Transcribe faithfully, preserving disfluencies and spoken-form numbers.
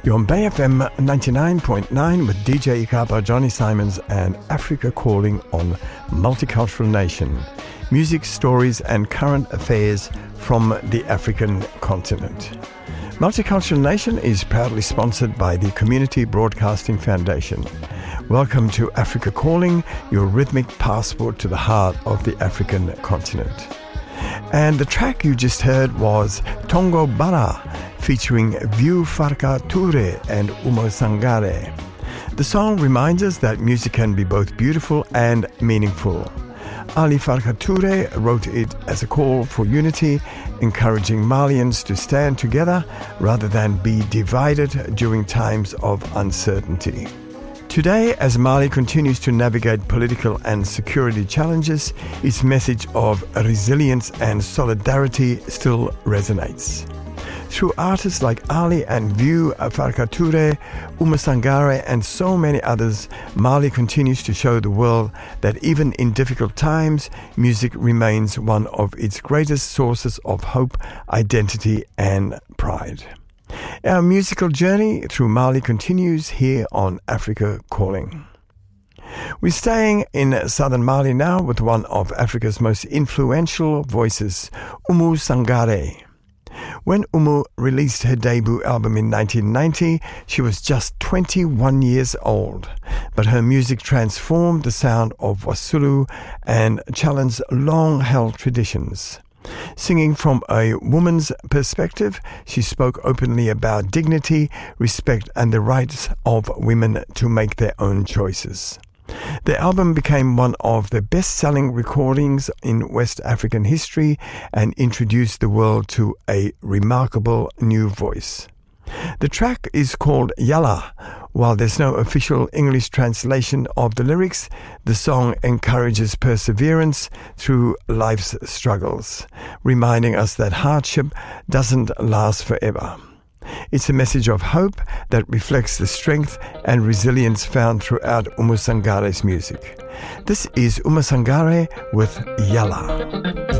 You're on Bay F M ninety-nine point nine with D J Ikapa, Johnny Simons and Africa Calling on Multicultural Nation. Music, stories and current affairs from the African continent. Multicultural Nation is proudly sponsored by the Community Broadcasting Foundation. Welcome to Africa Calling, your rhythmic passport to the heart of the African continent. And the track you just heard was Tongo Bara, featuring Vieux Farka Touré and Oumou Sangaré. The song reminds us that music can be both beautiful and meaningful. Ali Farka Touré wrote it as a call for unity, encouraging Malians to stand together rather than be divided during times of uncertainty. Today, as Mali continues to navigate political and security challenges, its message of resilience and solidarity still resonates. Through artists like Ali and Vieux Farka Touré, Oumou Sangaré and so many others, Mali continues to show the world that even in difficult times, music remains one of its greatest sources of hope, identity and pride. Our musical journey through Mali continues here on Africa Calling. We're staying in southern Mali now with one of Africa's most influential voices, Oumou Sangaré. When Oumou released her debut album in nineteen ninety, she was just twenty-one years old, but her music transformed the sound of Wassoulou and challenged long-held traditions. Singing from a woman's perspective, she spoke openly about dignity, respect and the rights of women to make their own choices. The album became one of the best-selling recordings in West African history and introduced the world to a remarkable new voice. The track is called Yala. While there's no official English translation of the lyrics, the song encourages perseverance through life's struggles, reminding us that hardship doesn't last forever. It's a message of hope that reflects the strength and resilience found throughout Oumou Sangaré's music. This is Oumou Sangaré with Yala.